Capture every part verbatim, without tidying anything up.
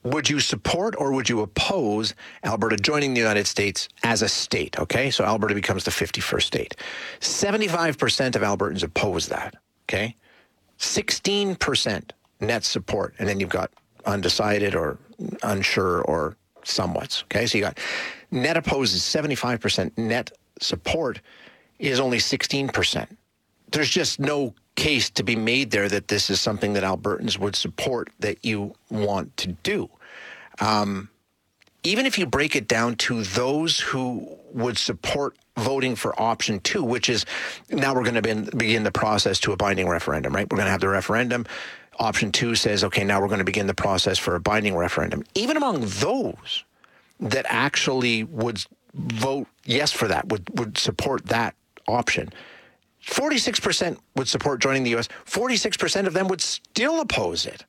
would you support or would you oppose Alberta joining the United States as a state? Okay, so Alberta becomes the fifty-first state. seventy-five percent of Albertans oppose that. Okay, sixteen percent net support, and then you've got undecided or unsure or somewhat. Okay, so you got net opposes seventy-five percent, net support is only sixteen percent. There's just no case to be made there that this is something that Albertans would support, that you want to do. Um, even if you break it down to those who would support voting for option two, which is now we're going to begin the process to a binding referendum, right? We're going to have the referendum. Option two says, okay, now we're going to begin the process for a binding referendum. Even among those that actually would vote yes for that, would, would support that option, forty-six percent would support joining the U S. forty-six percent of them would still oppose it.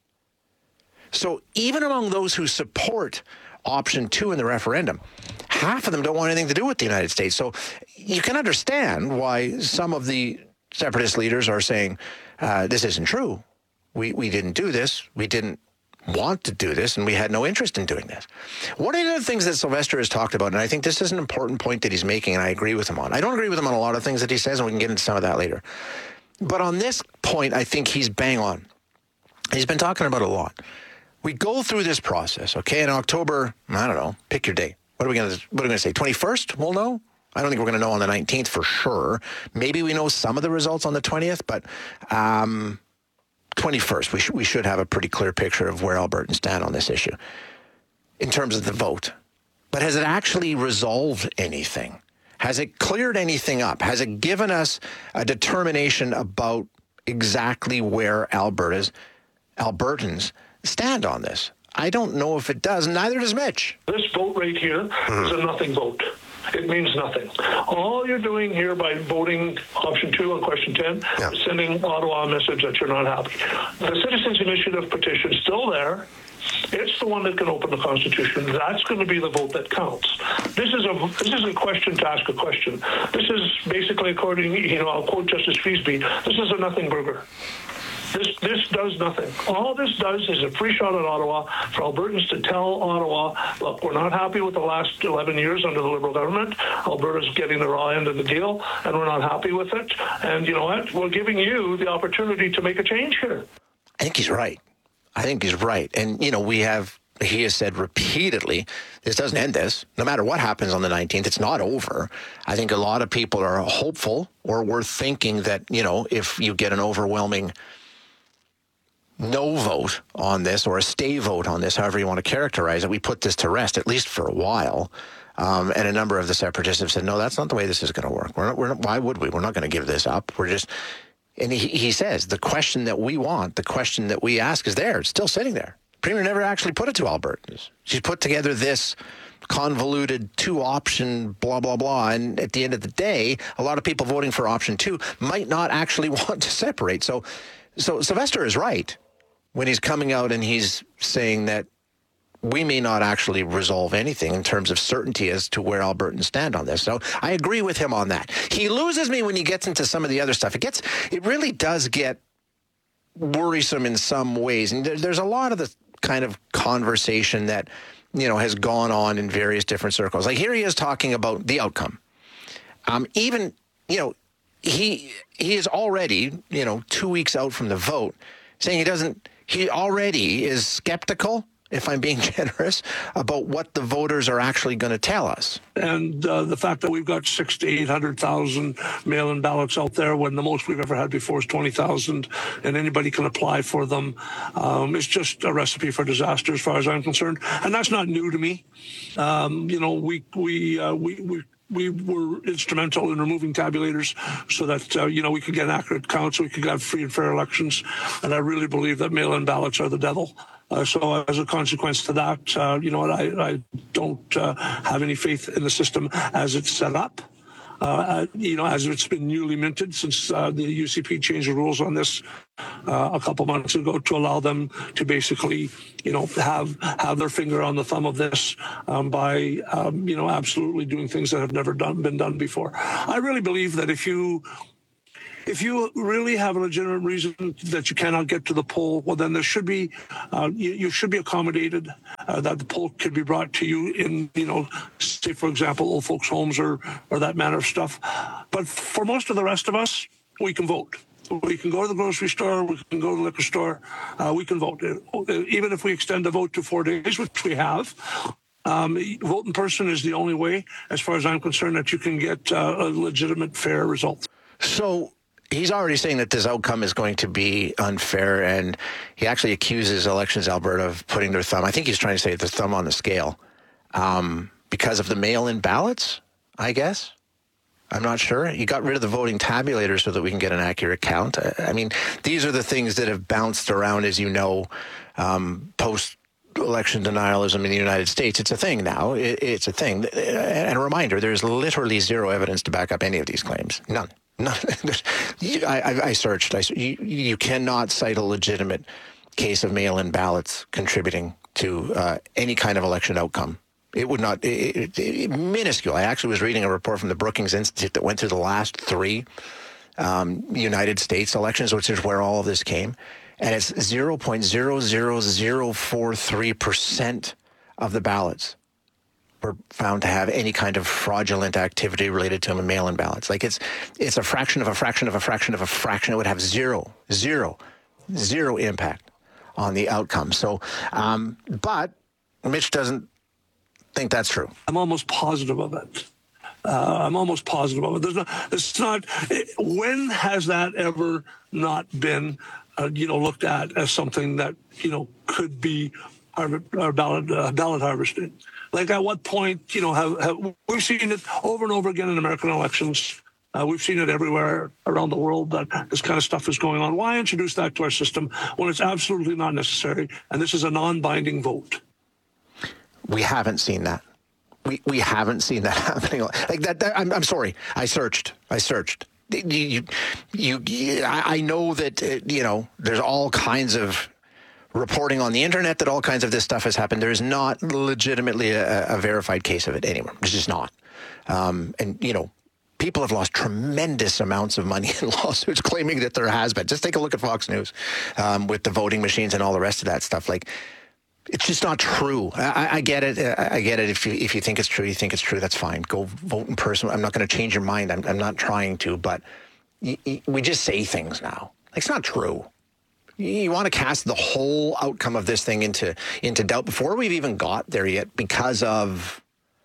So even among those who support option two in the referendum, half of them don't want anything to do with the United States. So you can understand why some of the separatist leaders are saying, uh, this isn't true. We, we didn't do this. We didn't want to do this, and we had no interest in doing this. One of the other things that Sylvester has talked about, and I think this is an important point that he's making, and I agree with him on. I don't agree with him on a lot of things that he says, and we can get into some of that later. But on this point, I think he's bang on. He's been talking about it a lot. We go through this process, okay? In October, I don't know, pick your date. What are we going to what are we going to say? twenty-first? We'll know. I don't think we're going to know on the nineteenth for sure. Maybe we know some of the results on the twentieth, but um, twenty-first, we, sh- we should have a pretty clear picture of where Albertans stand on this issue in terms of the vote. But has it actually resolved anything? Has it cleared anything up? Has it given us a determination about exactly where Alberta's Albertans stand on this? I don't know if it does, neither does Mitch. This vote right here mm-hmm. is a nothing vote. It means nothing. All you're doing here by voting option two on question ten yeah. is sending Ottawa a message that you're not happy. The Citizens Initiative petition is still there. It's the one that can open the Constitution. That's going to be the vote that counts. This is a this is a question to ask a question. This is basically, according, you know, I'll quote Justice Feasby, this is a nothing burger. This this does nothing. All this does is a free shot at Ottawa for Albertans to tell Ottawa, look, we're not happy with the last eleven years under the Liberal government. Alberta's getting the raw end of the deal, and we're not happy with it. And you know what? We're giving you the opportunity to make a change here. I think he's right. I think he's right. And, you know, we have, he has said repeatedly, this doesn't end this. No matter what happens on the nineteenth, it's not over. I think a lot of people are hopeful, or were thinking that, you know, if you get an overwhelming no vote on this, or a stay vote on this, however you want to characterize it, we put this to rest, at least for a while. Um, and a number of the separatists have said, no, that's not the way this is going to work. We're not, we're not, why would we? We're not going to give this up. We're just, and he, he says, the question that we want, the question that we ask is there. It's still sitting there. Premier never actually put it to Albertans. She's put together this convoluted two-option blah, blah, blah. And at the end of the day, a lot of people voting for option two might not actually want to separate. So, so Sylvester is right when he's coming out and he's saying that we may not actually resolve anything in terms of certainty as to where Albertans stand on this. So I agree with him on that. He loses me when he gets into some of the other stuff. It gets, it really does get worrisome in some ways. And there, there's a lot of the kind of conversation that, you know, has gone on in various different circles. Like here he is talking about the outcome. Um, even, you know, he he is already, you know, two weeks out from the vote, saying he doesn't, he already is skeptical, if I'm being generous, about what the voters are actually going to tell us. And uh, the fact that we've got six to eight hundred thousand mail-in ballots out there, when the most we've ever had before is twenty thousand, and anybody can apply for them, um, it's just a recipe for disaster, as far as I'm concerned. And that's not new to me. Um, you know, we we uh, we we. We were instrumental in removing tabulators so that, uh, you know, we could get an accurate count, so we could have free and fair elections. And I really believe that mail-in ballots are the devil. Uh, so as a consequence to that, uh, you know what, I, I don't uh, have any faith in the system as it's set up. Uh, you know, as it's been newly minted since uh, the U C P changed the rules on this uh, a couple months ago to allow them to basically, you know, have have their finger on the thumb of this um, by, um, you know, absolutely doing things that have never done been done before. I really believe that if you if you really have a legitimate reason that you cannot get to the poll, well, then there should be, uh, you, you should be accommodated, uh, that the poll could be brought to you in, you know, say, for example, old folks' homes or, or that manner of stuff. But for most of the rest of us, we can vote. We can go to the grocery store, we can go to the liquor store, uh, we can vote. Even if we extend the vote to four days, which we have, um, vote in person is the only way, as far as I'm concerned, that you can get uh, a legitimate, fair result. So he's already saying that this outcome is going to be unfair, and he actually accuses Elections Alberta of putting their thumb, I think he's trying to say the thumb on the scale, um, because of the mail-in ballots, I guess. I'm not sure. He got rid of the voting tabulator so that we can get an accurate count. I mean, these are the things that have bounced around, as you know, um, post-election denialism in the United States. It's a thing now. It, it's a thing. And a reminder, there's literally zero evidence to back up any of these claims. None. None. I, I, I searched. I, you, you cannot cite a legitimate case of mail-in ballots contributing to uh, any kind of election outcome. It would not, it, it, it, minuscule. I actually was reading a report from the Brookings Institute that went through the last three um, United States elections, which is where all of this came. And it's zero point zero zero zero four three percent of the ballots were found to have any kind of fraudulent activity related to mail-in ballots. Like it's, it's a fraction of a fraction of a fraction of a fraction. It would have zero, zero, zero impact on the outcome. So, um, but Mitch doesn't think that's true. I'm almost positive of it. Uh, I'm almost positive of it. There's not, it's not, when has that ever not been, uh, you know, looked at as something that, you know, could be har- uh, ballot, uh, ballot harvesting? Like at what point, you know, have, have we've seen it over and over again in American elections. Uh, we've seen it everywhere around the world that this kind of stuff is going on. Why introduce that to our system when it's absolutely not necessary? And this is a non-binding vote. We haven't seen that. We we haven't seen that happening. Like that. that I'm I'm sorry. I searched. I searched. You you, you I know that uh, you know there's all kinds of reporting on the internet that all kinds of this stuff has happened. There is not legitimately a, a verified case of it anywhere. It's just not. Um, and you know, people have lost tremendous amounts of money in lawsuits claiming that there has been. Just take a look at Fox News um, with the voting machines and all the rest of that stuff. Like. It's just not true. I, I get it. I get it. If you if you think it's true, you think it's true. That's fine. Go vote in person. I'm not going to change your mind. I'm, I'm not trying to. But y- y- we just say things now. It's not true. You, you want to cast the whole outcome of this thing into into doubt before we've even got there yet, because of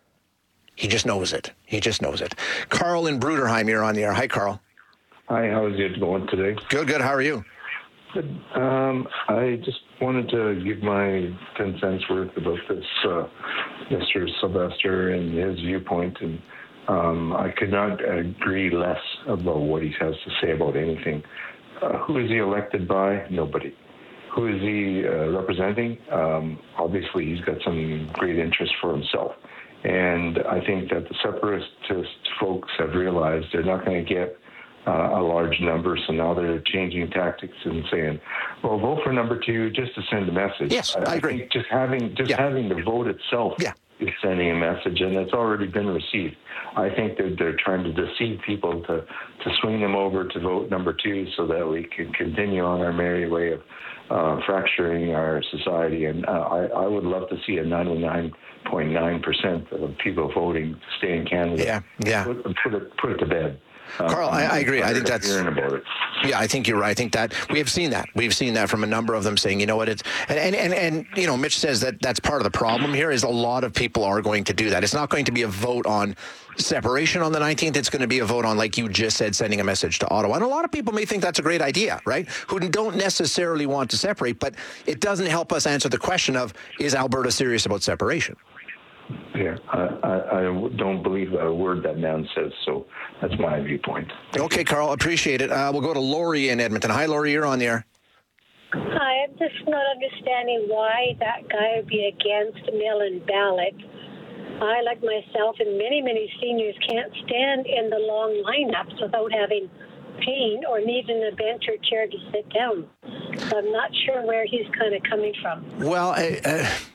he just knows it. He just knows it. Carl in Bruderheim, you're on the air. Hi, Carl. Hi. How's it going today? Good. Good. How are you? Good. Um, I just wanted to give my ten cents worth about this uh, Mister Sylvester and his viewpoint, and um, I could not agree less about what he has to say about anything. Uh, who is he elected by? Nobody. Who is he uh, representing? Um, obviously, he's got some great interest for himself. And I think that the separatist folks have realized they're not going to get Uh, a large number, so now they're changing tactics and saying, "Well, vote for number two just to send a message." Yes, I, I agree. Think just having just yeah. having the vote itself yeah. is sending a message, and it's already been received. I think that they're trying to deceive people to to swing them over to vote number two, so that we can continue on our merry way of uh, fracturing our society. And uh, I, I would love to see a ninety-nine point nine percent of people voting to stay in Canada. Yeah, yeah. Put, put it put it to bed. Carl, I, I agree. I think that's. About it. Yeah, I think you're right. I think that we have seen that. We've seen that from a number of them saying, you know what, it's and and and, and you know, Mitch says that that's part of the problem here is a lot of people are going to do that. It's not going to be a vote on separation on the nineteenth. It's going to be a vote on, like you just said, sending a message to Ottawa. And a lot of people may think that's a great idea, right? Who don't necessarily want to separate, but it doesn't help us answer the question of, is Alberta serious about separation? Yeah, I, I, I don't believe a word that man says, so that's my viewpoint. Okay, Carl, appreciate it. Uh, we'll go to Lori in Edmonton. Hi, Lori, you're on the air. Hi, I'm just not understanding why that guy would be against mail-in ballot. I, like myself and many, many seniors, can't stand in the long lineups without having pain or needing a bench or chair to sit down. So I'm not sure where he's kind of coming from. Well, uh, uh,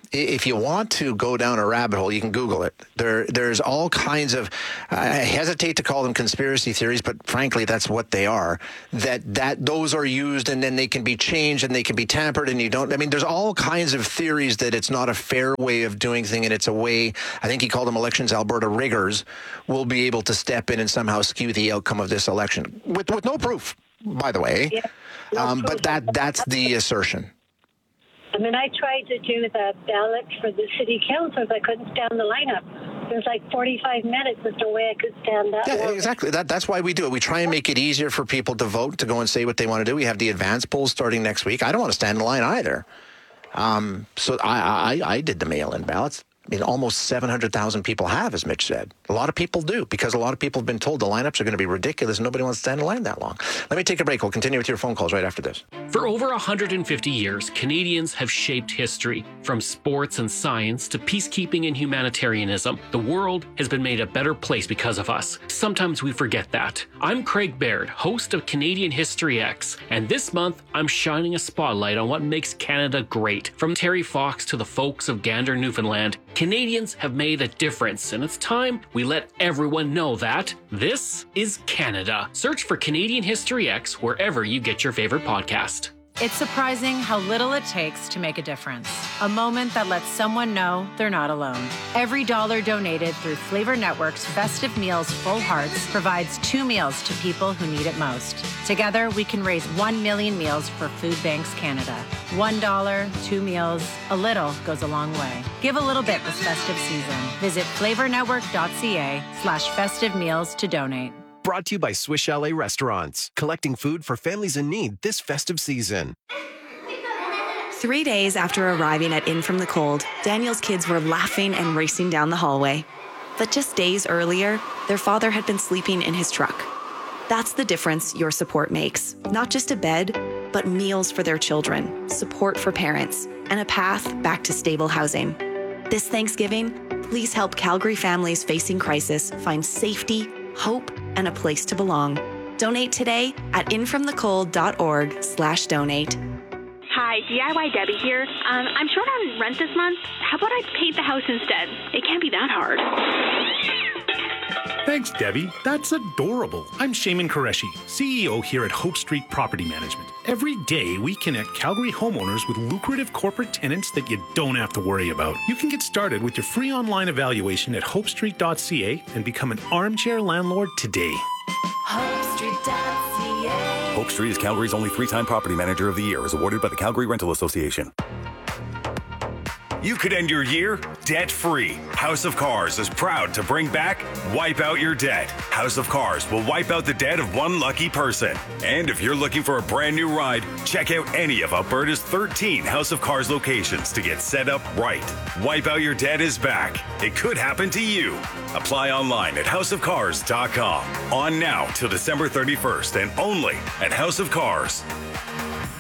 if you want to go down a rabbit hole, you can Google it. There, there's all kinds of, I hesitate to call them conspiracy theories, but frankly, that's what they are. That that those are used and then they can be changed and they can be tampered and you don't, I mean, there's all kinds of theories that it's not a fair way of doing things and it's a way, I think he called them Elections Alberta riggers, will be able to step in and somehow skew the outcome of this election with, with no proof, by the way. Yeah, no um, but that that's the assertion. I mean, I tried to do the ballot for the city councils. I couldn't stand the lineup. It was like forty-five minutes. There's no way I could stand that. Yeah, long. exactly. That, that's why we do it. We try and make it easier for people to vote, to go and say what they want to do. We have the advance polls starting next week. I don't want to stand in line either. Um, so I, I, I did the mail-in ballots. I mean, almost seven hundred thousand people have, as Mitch said. A lot of people do, because a lot of people have been told the lineups are going to be ridiculous and nobody wants to stand in line that long. Let me take a break. We'll continue with your phone calls right after this. For over one hundred fifty years, Canadians have shaped history. From sports and science to peacekeeping and humanitarianism, the world has been made a better place because of us. Sometimes we forget that. I'm Craig Baird, host of Canadian History X, and this month I'm shining a spotlight on what makes Canada great. From Terry Fox to the folks of Gander, Newfoundland, Canadians have made a difference, and it's time we let everyone know that this is Canada. Search for Canadian History X wherever you get your favorite podcast. It's surprising how little it takes to make a difference. A moment that lets someone know they're not alone. Every dollar donated through Flavor Network's Festive Meals Full Hearts provides two meals to people who need it most. Together, we can raise one million meals for Food Banks Canada. One dollar, two meals, a little goes a long way. Give a little bit this festive season. Visit flavornetwork.ca slash festive meals to donate. Brought to you by Swiss Chalet Restaurants, collecting food for families in need this festive season. Three days after arriving at In From the Cold, Daniel's kids were laughing and racing down the hallway. But just days earlier, their father had been sleeping in his truck. That's the difference your support makes. Not just a bed, but meals for their children, support for parents, and a path back to stable housing. This Thanksgiving, please help Calgary families facing crisis find safety, hope, and a place to belong. Donate today at infromthecold.org slash donate. Hi, D I Y Debbie here. Um, I'm short on rent this month. How about I paint the house instead? It can't be that hard. Thanks, Debbie. That's adorable. I'm Shaman Qureshi, C E O here at Hope Street Property Management. Every day, we connect Calgary homeowners with lucrative corporate tenants that you don't have to worry about. You can get started with your free online evaluation at hope street dot c a and become an armchair landlord today. hope street dot c a Hope Street is Calgary's only three-time property manager of the year, as awarded by the Calgary Rental Association. You could end your year debt-free. House of Cars is proud to bring back Wipe Out Your Debt. House of Cars will wipe out the debt of one lucky person. And if you're looking for a brand new ride, check out any of Alberta's thirteen House of Cars locations to get set up right. Wipe Out Your Debt is back. It could happen to you. Apply online at house of cars dot com. On now till December thirty-first and only at House of Cars.